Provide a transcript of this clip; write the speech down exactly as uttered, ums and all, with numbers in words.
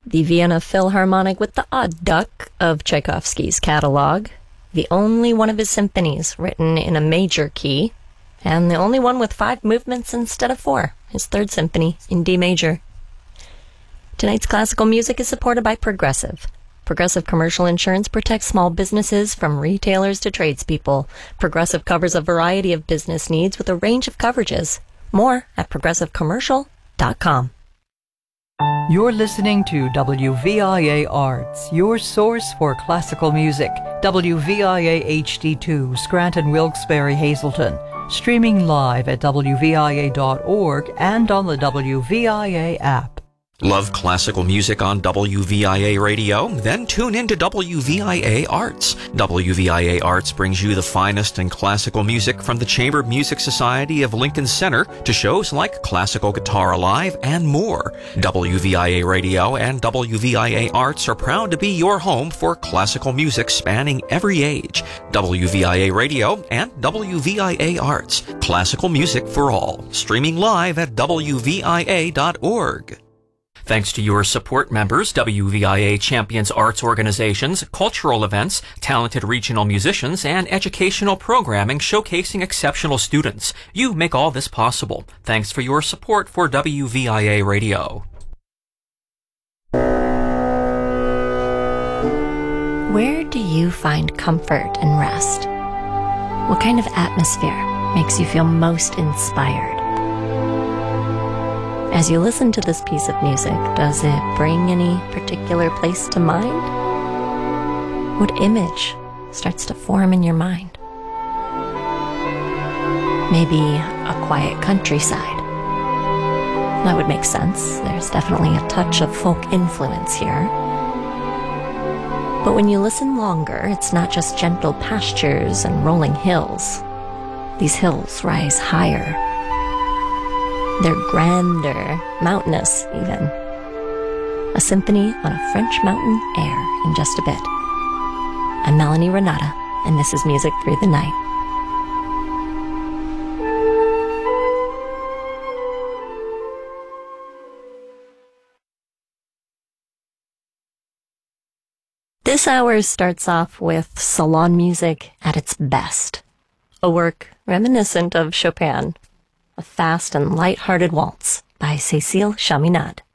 the Vienna Philharmonic with the Odd Duck of Tchaikovsky's catalog, the only one of his symphonies written in a major key, and the only one with five movements instead of four, his third symphony in D major. Tonight's classical music is supported by Progressive. Progressive Commercial Insurance protects small businesses from retailers to tradespeople. Progressive covers a variety of business needs with a range of coverages. More at progressive commercial dot com. You're listening to W V I A Arts, your source for classical music. W V I A H D two, Scranton, Wilkes-Barre, Hazleton. Streaming live at W V I A dot org and on the W V I A app. Love classical music on W V I A Radio? Then tune in to W V I A Arts. W V I A Arts brings you the finest in classical music from the Chamber Music Society of Lincoln Center to shows like Classical Guitar Alive and more. W V I A Radio and W V I A Arts are proud to be your home for classical music spanning every age. W V I A Radio and W V I A Arts. Classical music for all. Streaming live at W V I A dot org. Thanks to your support, members, W V I A champions arts organizations, cultural events, talented regional musicians, and educational programming showcasing exceptional students. You make all this possible. Thanks for your support for W V I A Radio. Where do you find comfort and rest? What kind of atmosphere makes you feel most inspired? As you listen to this piece of music, does it bring any particular place to mind? What image starts to form in your mind? Maybe a quiet countryside. That would make sense. There's definitely a touch of folk influence here. But when you listen longer, it's not just gentle pastures and rolling hills. These hills rise higher. They're grander, mountainous even. A symphony on a French mountain air in just a bit. I'm Melanie Renata, and this is Music Through the Night. This hour starts off with salon music at its best. A work reminiscent of Chopin. A fast and light-hearted waltz by Cécile Chaminade.